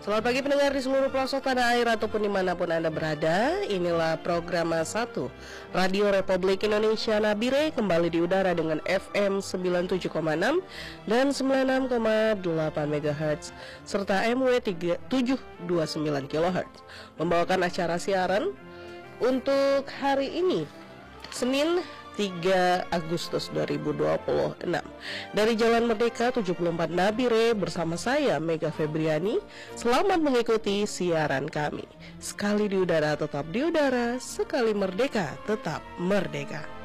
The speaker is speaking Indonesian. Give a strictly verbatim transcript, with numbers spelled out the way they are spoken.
Selamat pagi pendengar di seluruh pelosok tanah air ataupun dimanapun Anda berada. Inilah program satu Radio Republik Indonesia Nabire kembali di udara dengan F M sembilan puluh tujuh koma enam dan sembilan puluh enam koma delapan megahertz serta M W tujuh dua sembilan kilohertz. Membawakan acara siaran untuk hari ini Senin tiga Agustus dua ribu dua puluh enam dari Jalan Merdeka tujuh puluh empat Nabire bersama saya Mega Febriani. Selamat mengikuti siaran kami. Sekali di udara tetap di udara, sekali merdeka tetap merdeka.